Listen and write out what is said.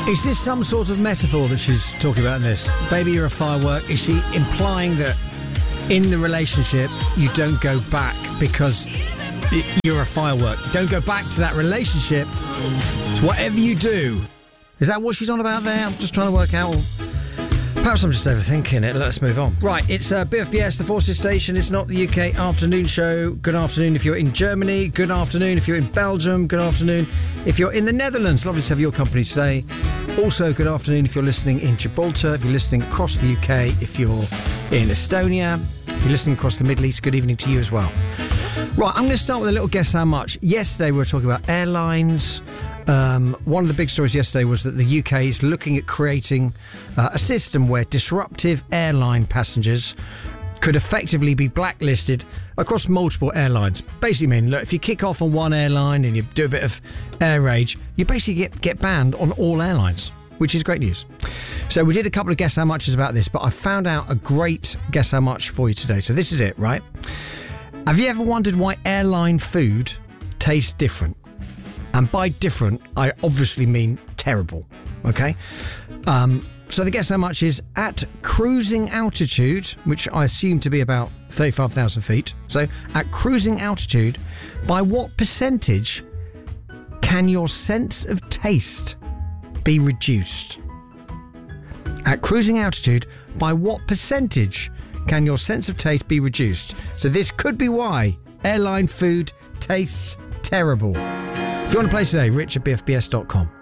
Is this some sort of metaphor that she's talking about in this? Baby, you're a firework. Is she implying that in the relationship you don't go back because you're a firework? Don't go back to that relationship. So whatever you do. Is that what she's on about there? I'm just trying to work out. Perhaps I'm just overthinking it. Let's move on. Right, it's BFBS, the Forces Station. It's not the UK afternoon show. Good afternoon if you're in Germany. Good afternoon if you're in Belgium. Good afternoon if you're in the Netherlands. Lovely to have your company today. Also, good afternoon if you're listening in Gibraltar. If you're listening across the UK. If you're in Estonia. If you're listening across the Middle East, good evening to you as well. Right, I'm going to start with a little guess how much. Yesterday we were talking about airlines. One of the big stories yesterday was that the UK is looking at creating a system where disruptive airline passengers could effectively be blacklisted across multiple airlines. Basically mean, look, if you kick off on one airline and you do a bit of air rage, you basically get banned on all airlines, which is great news. So we did a couple of guess how muches about this, but I found out a great guess how much for you today. So this is it, right? Have you ever wondered why airline food tastes different? And by different, I obviously mean terrible, okay? So the guess how much is at cruising altitude, which I assume to be about 35,000 feet. So at cruising altitude, by what percentage can your sense of taste be reduced? At cruising altitude, by what percentage can your sense of taste be reduced? So this could be why airline food tastes terrible. If you want to play today, rich at bfbs.com.